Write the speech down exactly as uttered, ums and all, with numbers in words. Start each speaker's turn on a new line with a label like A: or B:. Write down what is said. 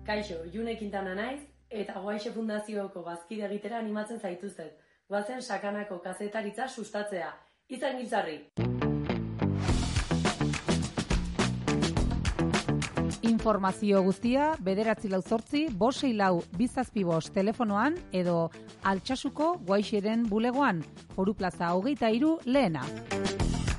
A: Kaixo, June Quintana naiz, eta Guaixe Fundazioko bazkide egitera animatzen zaituztet. Goazen sakanako kazetaritza sustatzea. Izan giltzarri!
B: Informazio guztia bederatzi lau zortzi, bost sei lau, bi zazpi bost telefonoan edo Altsasuko Guaixeren bulegoan, Foru Plaza hogeita hiru lehena.